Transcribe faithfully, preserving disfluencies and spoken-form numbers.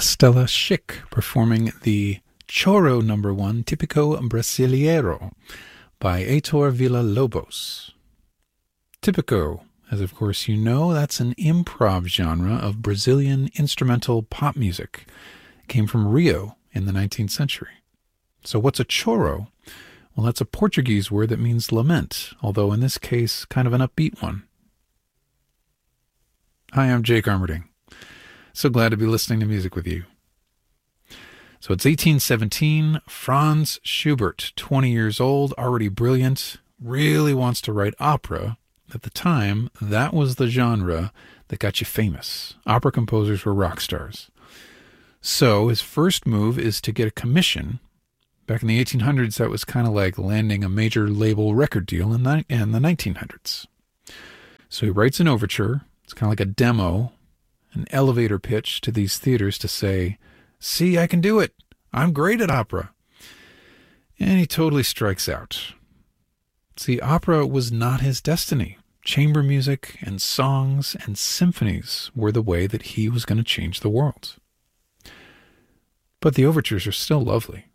Stella Schick performing the Choro number one, Típico Brasileiro, by Heitor Villa-Lobos. Típico, as of course you know, that's an improv genre of Brazilian instrumental pop music. It came from Rio in the nineteenth century. So what's a choro? Well, that's a Portuguese word that means lament, although in this case, kind of an upbeat one. Hi, I'm Jake Armerding. So glad to be listening to music with you. So it's eighteen seventeen, Franz Schubert, twenty years old, already brilliant, really wants to write opera. At the time, that was the genre that got you famous. Opera composers were rock stars. So his first move is to get a commission. Back in the eighteen hundreds, that was kind of like landing a major label record deal in the, in the nineteen hundreds. So he writes an overture. It's kind of like a demo, an elevator pitch to these theaters to say, see, I can do it. I'm great at opera. And he totally strikes out. See, opera was not his destiny. Chamber music and songs and symphonies were the way that he was going to change the world. But the overtures are still lovely.